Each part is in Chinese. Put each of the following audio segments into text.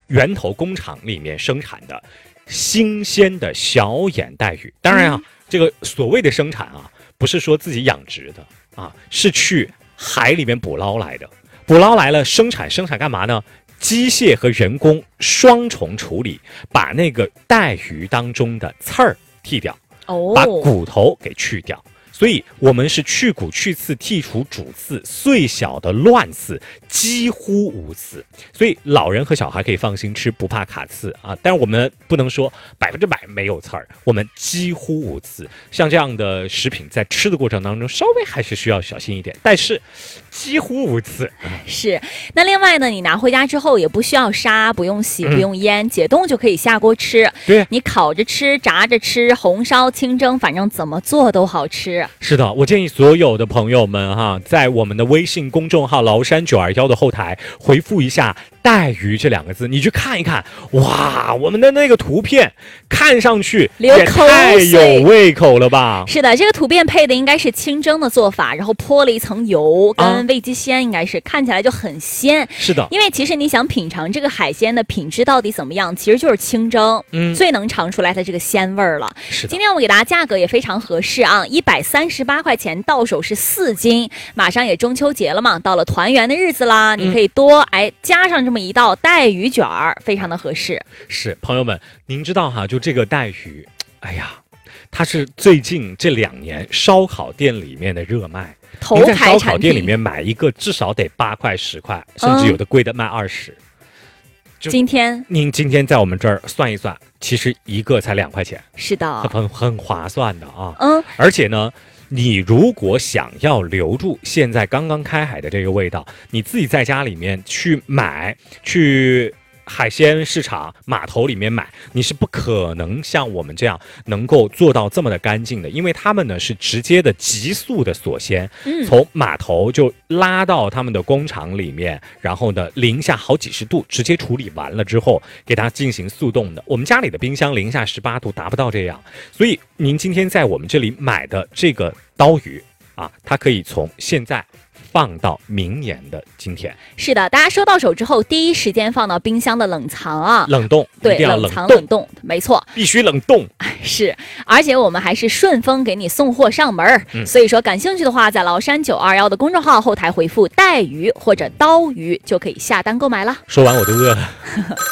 源头工厂里面生产的新鲜的小眼带鱼。当然啊，这个所谓的生产啊，不是说自己养殖的啊，是去海里面捕捞来的。捕捞来了，生产干嘛呢？机械和人工双重处理，把那个带鱼当中的刺儿剔掉，把骨头给去掉。所以我们是去骨去刺，剔除主刺，碎小的乱刺几乎无刺，所以老人和小孩可以放心吃，不怕卡刺啊。但是我们不能说100%没有刺儿，我们几乎无刺。像这样的食品在吃的过程当中稍微还是需要小心一点，但是几乎无刺。 是。那另外呢，你拿回家之后也不需要杀，不用洗，不用腌，解冻就可以下锅吃。 对， 你烤着吃，炸着吃，红烧清蒸，反正怎么做都好吃。 是的，我建议所有的朋友们哈，在我们的微信公众号崂山921的后台回复一下带鱼这2个字，你去看一看，哇，我们的那个图片看上去也太有胃口了吧。 是的，这个图片配的应该是清蒸的做法，然后泼了一层油跟味极鲜，应该是看起来就很鲜。 是的， 因为其实你想品尝这个海鲜的品质到底怎么样，其实就是清蒸，最能尝出来它这个鲜味儿了。 是的， 今天我给大家价格也非常合适啊，138块钱到手是4斤。马上也中秋节了嘛，到了团圆的日子啦，你可以多加上这么一道带鱼卷儿，非常的合适。 是，朋友们，您知道哈，就这个带鱼，哎呀，它是最近这2年烧烤店里面的热卖。 头牌产品， 在烧烤店里面买一个至少得8块10块，甚至有的贵的卖20。您今天在我们这儿算一算，其实一个才2块钱。 是的， 很划算的啊。而且呢，你如果想要留住现在刚刚开海的这个味道，你自己在家里面去买，去海鲜市场码头里面买，你是不可能像我们这样能够做到这么的干净的，因为他们呢是直接的急速的锁鲜，从码头就拉到他们的工厂里面，然后呢零下好几十度直接处理完了之后给它进行速冻的。我们家里的冰箱零下18度达不到这样，所以您今天在我们这里买的这个刀鱼啊，它可以从现在放到明年的今天。 是的，大家收到手之后第一时间放到冰箱的冷藏啊， 冷冻， 对， 一定要冷冻，没错， 必须冷冻。 是，而且我们还是顺丰给你送货上门，所以说感兴趣的话，在崂山921的公众号后台回复带鱼或者刀鱼就可以下单购买了。 说完我都饿了。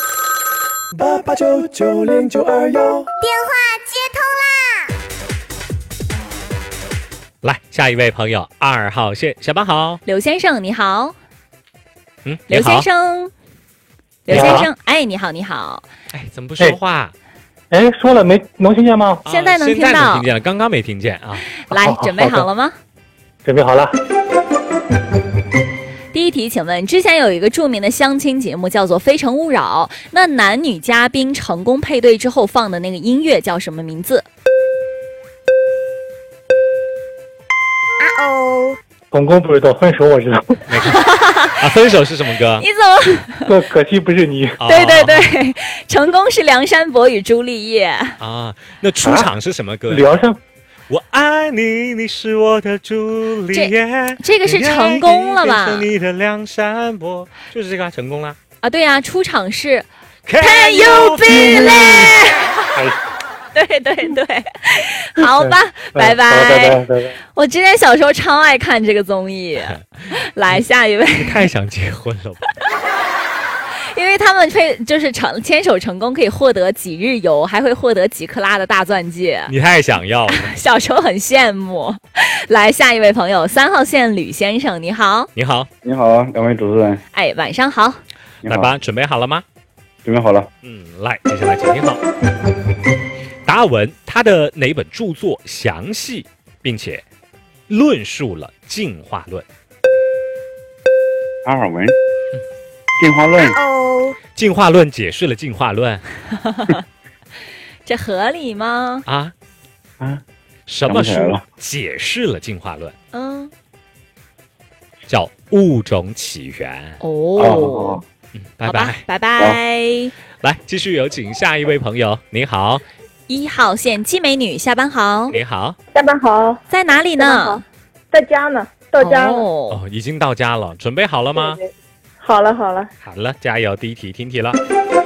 88990921， 电话接通啦！ 来，下一位朋友，2号线，下班好， 刘先生你好。 刘先生，哎，你好， 哎，怎么不说话？ 哎，说了没能听见吗？ 现在能听到， 现在能听见了，刚刚没听见啊。 来，准备好了吗？ 准备好了。 第一题，请问之前有一个著名的相亲节目叫做《非诚勿扰》，那男女嘉宾成功配对之后放的那个音乐叫什么名字？ 成功不知道，分手我知道。 分手是什么歌？ 你怎么？可惜不是你。 对，成功是梁山伯与朱丽叶啊。那出场是什么歌？ 梁山。 我爱你，你是我的朱丽叶。 这个是成功了吧？ 变成你的梁山伯，就是这个成功了啊！对呀，出场是 Can you believe？ 对，好吧，拜拜。我之前小时候超爱看这个综艺。来，下一位。 你太想结婚了吧？ 因为他们就是牵手成功可以获得几日游，还会获得几克拉的大钻戒。 你太想要了。 小时候很羡慕。来，下一位朋友，3号线吕先生，你好。 你好 ，2位主持人。 哎，晚上好。 来吧，准备好了吗？ 准备好了。 来，接下来请听好。达尔文他的哪本著作详细并且论述了进化论？ 达尔文。进化论。 进化论解释了进化论。 这合理吗？ 什么书解释了进化论？叫《物种起源》。拜拜拜拜。 来，继续有请下一位朋友。你好 ，1号线季美女，下班好。 你好， 下班好。 在哪里呢？ 在家呢，到家了。 已经到家了，准备好了吗？ 对，好了。 好了，加油！第一题听题了。